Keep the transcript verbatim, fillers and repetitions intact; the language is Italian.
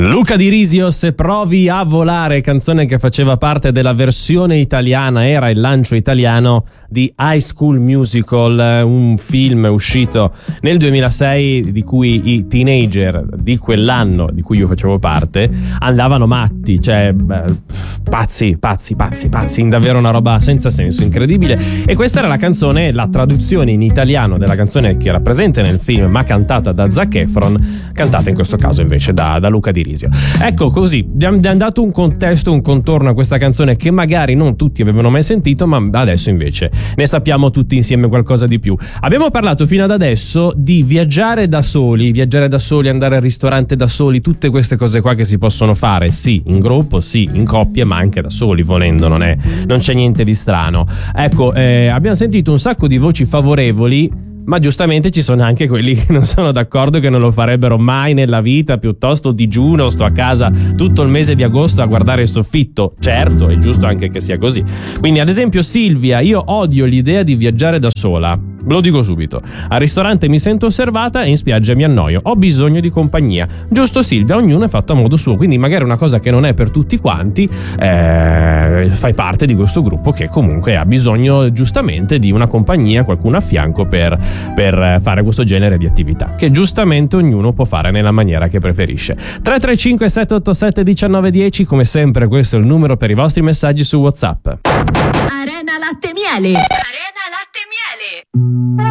Luca Di Risio, Se provi a volare, canzone che faceva parte della versione italiana, era il lancio italiano di High School Musical, un film uscito nel duemilasei di cui i teenager di quell'anno di cui io facevo parte andavano matti, cioè beh, pazzi, pazzi, pazzi, pazzi, davvero una roba senza senso, incredibile. E questa era la canzone, la traduzione in italiano della canzone che era presente nel film ma cantata da Zac Efron, cantata in questo caso invece da, da Luca Di Risio. Ecco, così abbiamo dato un contesto, un contorno a questa canzone che magari non tutti avevano mai sentito, ma adesso invece ne sappiamo tutti insieme qualcosa di più. Abbiamo parlato fino ad adesso di viaggiare da soli, viaggiare da soli, andare al ristorante da soli, tutte queste cose qua che si possono fare, sì, in gruppo, sì, in coppia, ma anche da soli, volendo, non è, non c'è niente di strano. Ecco, eh, abbiamo sentito un sacco di voci favorevoli, ma giustamente ci sono anche quelli che non sono d'accordo, che non lo farebbero mai nella vita, piuttosto digiuno, sto a casa tutto il mese di agosto a guardare il soffitto. Certo, è giusto anche che sia così. Quindi ad esempio Silvia: io odio l'idea di viaggiare da sola, ve lo dico subito, al ristorante mi sento osservata e in spiaggia mi annoio, ho bisogno di compagnia. Giusto Silvia, ognuno è fatto a modo suo, quindi magari una cosa che non è per tutti quanti, eh, fai parte di questo gruppo che comunque ha bisogno giustamente di una compagnia, qualcuno a fianco per per fare questo genere di attività, che giustamente ognuno può fare nella maniera che preferisce. Tre tre cinque sette otto sette uno nove uno zero, come sempre questo è il numero per i vostri messaggi su WhatsApp. Arena Latte Miele. Arena Latte Miele.